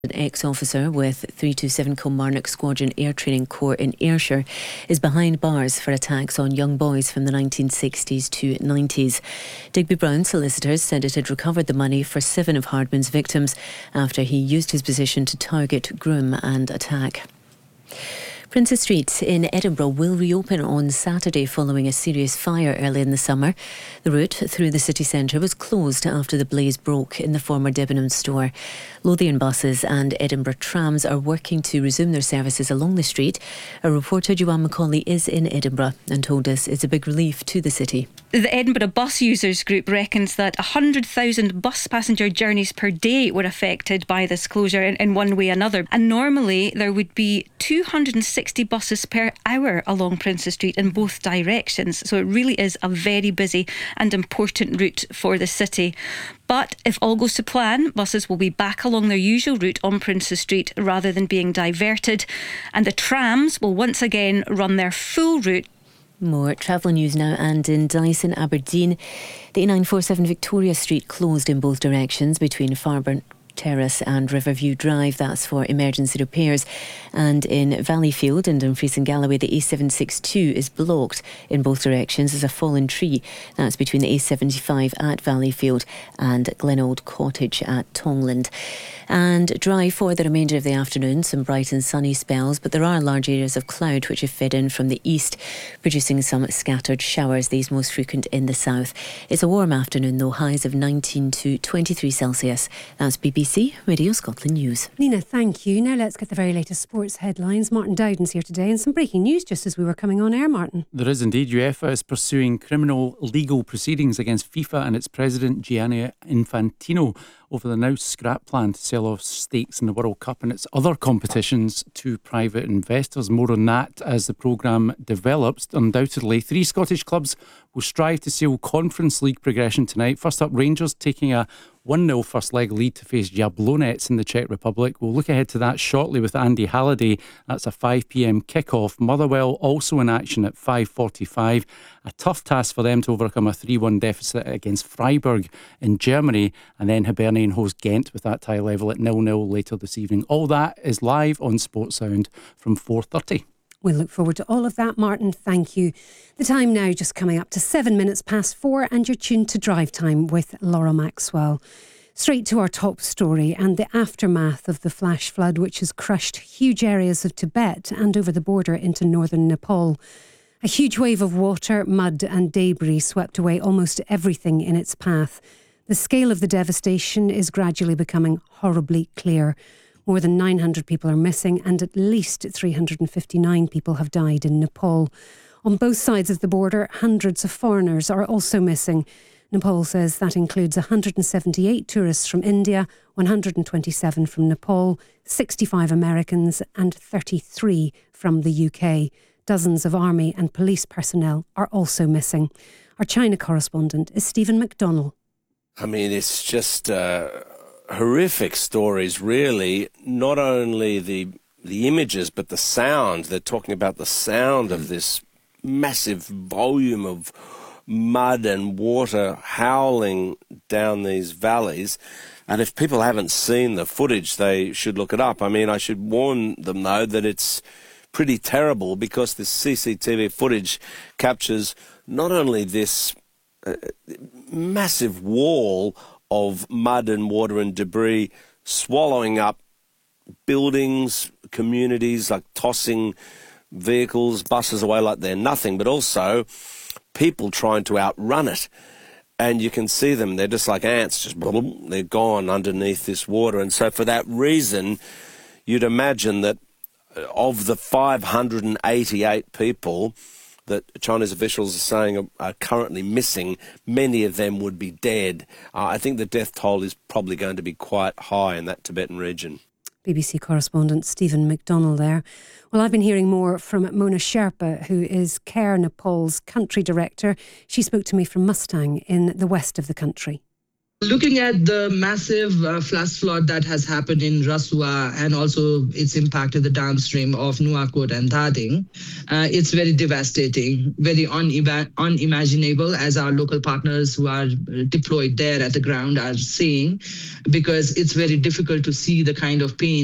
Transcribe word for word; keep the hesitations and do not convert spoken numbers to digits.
An ex-officer with three two seven Kilmarnock Squadron Air Training Corps in Ayrshire is behind bars for attacks on young boys from the nineteen sixties to nineties. Digby Brown solicitors said it had recovered the money for seven of Hardman's victims after he used his position to target, groom and attack. Princes Street in Edinburgh will reopen on Saturday following a serious fire early in the summer. The route through the city centre was closed after the blaze broke in the former Debenhams store. Lothian buses and Edinburgh trams are working to resume their services along the street. Our reporter Joanne Macaulay is in Edinburgh and told us it's a big relief to the city. The Edinburgh Bus Users Group reckons that one hundred thousand bus passenger journeys per day were affected by this closure in, in one way or another. And normally there would be two hundred sixty buses per hour along Princes Street in both directions. So it really is a very busy and important route for the city. But if all goes to plan, buses will be back along their usual route on Princes Street rather than being diverted. And the trams will once again run their full route. More travel news now, and in Dyson, Aberdeen, the A nine forty-seven Victoria Street closed in both directions between Farburn Terrace and Riverview Drive. That's for emergency repairs. And in Valleyfield and Dumfries and Galloway, the A seven sixty-two is blocked in both directions as a fallen tree. That's between the A seventy-five at Valleyfield and Glenold Cottage at Tongland. And dry for the remainder of the afternoon, some bright and sunny spells, but there are large areas of cloud which have fed in from the east, producing some scattered showers, these most frequent in the south. It's a warm afternoon though, highs of nineteen to twenty-three Celsius. That's B B C Radio Scotland News. Nina, thank you. Now let's get the very latest sports headlines. Martin Dowden's here today, and some breaking news just as we were coming on air, Martin. There is indeed. UEFA is pursuing criminal legal proceedings against FIFA and its president Gianni Infantino over the now scrap plan to sell off stakes in the World Cup and its other competitions to private investors. More on that as the programme develops. Undoubtedly, three Scottish clubs will strive to seal Conference League progression tonight. First up, Rangers taking a one nil first leg lead to face Jablonec in the Czech Republic. We'll look ahead to that shortly with Andy Halliday. That's a five p.m. kick-off. Motherwell also in action at five forty-five. A tough task for them to overcome a three one deficit against Freiburg in Germany. And then Hibernian host Ghent with that tie level at nil nil later this evening. All that is live on Sports Sound from four thirty. We'll look forward to all of that, Martin. Thank you. The time now just coming up to seven minutes past four, and you're tuned to Drive Time with Laura Maxwell. Straight to our top story and the aftermath of the flash flood which has crushed huge areas of Tibet and over the border into northern Nepal. A huge wave of water, mud and debris swept away almost everything in its path. The scale of the devastation is gradually becoming horribly clear. More than nine hundred people are missing and at least three hundred fifty-nine people have died in Nepal. On both sides of the border, hundreds of foreigners are also missing. Nepal says that includes one hundred seventy-eight tourists from India, one hundred twenty-seven from Nepal, sixty-five Americans and thirty-three from the U K. Dozens of army and police personnel are also missing. Our China correspondent is Stephen McDonnell. I mean, it's just uh, horrific stories, really. Not only the the images, but the sound. They're talking about the sound of this massive volume of mud and water howling down these valleys. And if people haven't seen the footage, they should look it up. I mean, I should warn them, though, that it's pretty terrible because this C C T V footage captures not only this uh, massive wall of mud and water and debris swallowing up buildings, communities, like tossing vehicles, buses away like they're nothing, but also people trying to outrun it. And you can see them, they're just like ants, just blah, blah, they're gone underneath this water. And so for that reason, you'd imagine that of the five hundred eighty-eight people that Chinese officials are saying are, are currently missing, many of them would be dead. Uh, I think the death toll is probably going to be quite high in that Tibetan region. B B C correspondent Stephen McDonnell there. Well, I've been hearing more from Mona Sherpa, who is Care Nepal's country director. She spoke to me from Mustang in the west of the country. Looking at the massive uh, flash flood that has happened in Rasua and also its impact in the downstream of Nuwakot and Dading, uh, it's very devastating, very uniba- unimaginable, as our local partners who are deployed there at the ground are saying, because it's very difficult to see the kind of pain